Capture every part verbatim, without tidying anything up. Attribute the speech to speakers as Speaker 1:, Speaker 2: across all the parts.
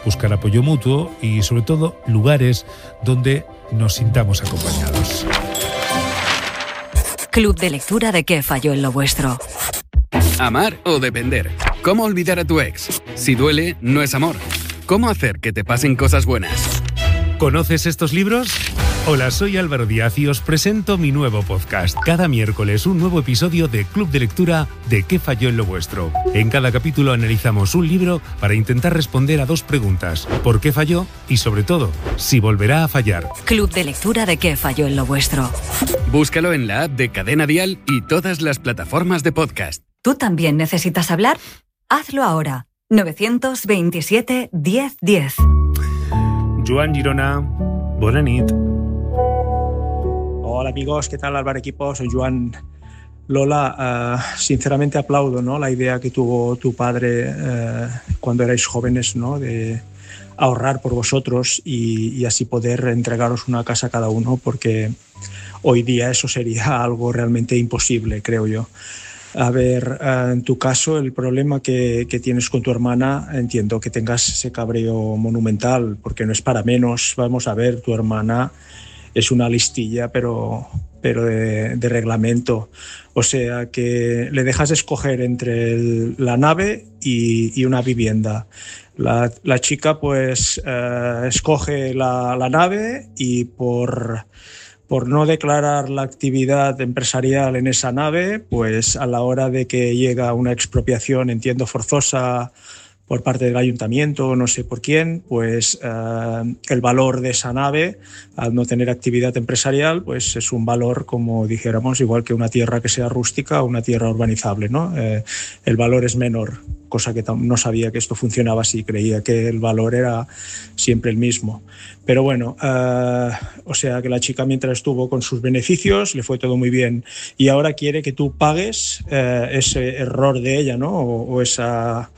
Speaker 1: buscar apoyo mutuo y, sobre todo, lugares donde nos sintamos acompañados.
Speaker 2: Club de lectura de ¿Qué falló en lo vuestro?
Speaker 3: Amar o depender. ¿Cómo olvidar a tu ex? Si duele, no es amor. ¿Cómo hacer que te pasen cosas buenas?
Speaker 1: ¿Conoces estos libros? Hola, soy Álvaro Díaz y os presento mi nuevo podcast. Cada miércoles un nuevo episodio de Club de Lectura de ¿Qué falló en lo vuestro? En cada capítulo analizamos un libro para intentar responder a dos preguntas. ¿Por qué falló? Y sobre todo, si volverá a fallar.
Speaker 2: Club de Lectura de ¿Qué falló en lo vuestro?
Speaker 3: Búscalo en la app de Cadena Dial y todas las plataformas de podcast.
Speaker 2: ¿Tú también necesitas hablar? Hazlo ahora. nueve veintisiete, diez, diez.
Speaker 1: Joan Girona, bona nit.
Speaker 4: Hola amigos, ¿qué tal Álvaro Equipo? Soy Joan. Lola, uh, sinceramente aplaudo, ¿no?, la idea que tuvo tu padre uh, cuando erais jóvenes, ¿no?, de ahorrar por vosotros y, y así poder entregaros una casa a cada uno, porque hoy día eso sería algo realmente imposible, creo yo. A ver, uh, en tu caso, el problema que, que tienes con tu hermana, entiendo que tengas ese cabreo monumental, porque no es para menos. Vamos a ver, tu hermana es una listilla, pero, pero de, de reglamento. O sea que le dejas escoger entre el, la nave y, y una vivienda. La, la chica pues eh, escoge la, la nave y por, por no declarar la actividad empresarial en esa nave, pues a la hora de que llega una expropiación, entiendo, forzosa por parte del ayuntamiento, no sé por quién, pues eh, el valor de esa nave, al no tener actividad empresarial, pues es un valor, como dijéramos, igual que una tierra que sea rústica o una tierra urbanizable, ¿no? Eh, el valor es menor, cosa que no sabía que esto funcionaba así, creía que el valor era siempre el mismo. Pero bueno, eh, o sea que la chica, mientras estuvo con sus beneficios, le fue todo muy bien y ahora quiere que tú pagues eh, ese error de ella, ¿no? O, o esa...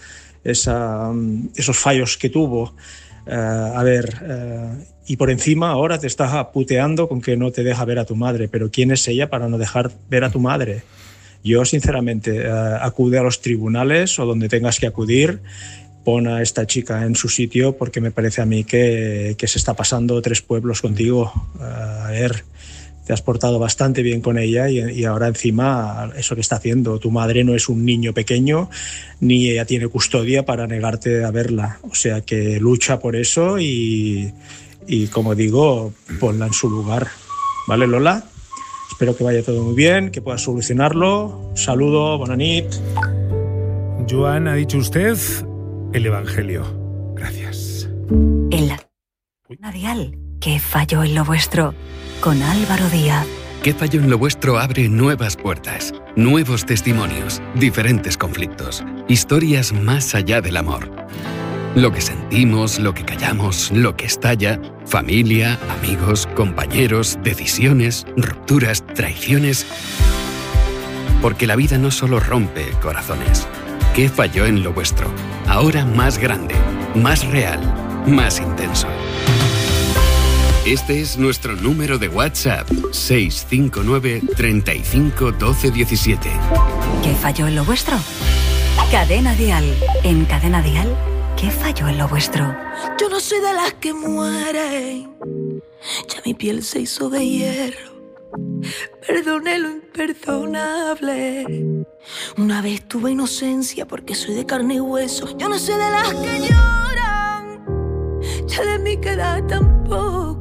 Speaker 4: Esa, esos fallos que tuvo. Uh, a ver, uh, y por encima ahora te estás puteando con que no te deja ver a tu madre, pero ¿quién es ella para no dejar ver a tu madre? Yo, sinceramente, uh, acude a los tribunales o donde tengas que acudir, pon a esta chica en su sitio, porque me parece a mí que, que se está pasando tres pueblos contigo. Uh, a ver, te has portado bastante bien con ella y, y ahora encima eso que está haciendo. Tu madre no es un niño pequeño ni ella tiene custodia para negarte a verla. O sea que lucha por eso y, y como digo, ponla en su lugar. ¿Vale, Lola? Espero que vaya todo muy bien, que puedas solucionarlo. Saludo, bona nit.
Speaker 1: Joan, ha dicho usted el Evangelio. Gracias.
Speaker 2: El Dial, ¿Qué falló en lo vuestro? Con Álvaro Díaz.
Speaker 3: ¿Qué falló en lo vuestro? Abre nuevas puertas, nuevos testimonios, diferentes conflictos, historias más allá del amor. Lo que sentimos, lo que callamos, lo que estalla, familia, amigos, compañeros, decisiones, rupturas, traiciones. Porque la vida no solo rompe corazones. ¿Qué falló en lo vuestro? Ahora más grande, más real, más intenso. Este es nuestro número de WhatsApp, seis cinco nueve, treinta y cinco, doce, diecisiete.
Speaker 2: ¿Qué falló en lo vuestro? Cadena Dial. En Cadena Dial, ¿qué falló en lo vuestro?
Speaker 5: Yo no soy de las que mueren, ya mi piel se hizo de hierro. Perdone lo imperdonable. Una vez tuve inocencia porque soy de carne y hueso. Yo no soy de las que lloran, ya de mí queda tan poco.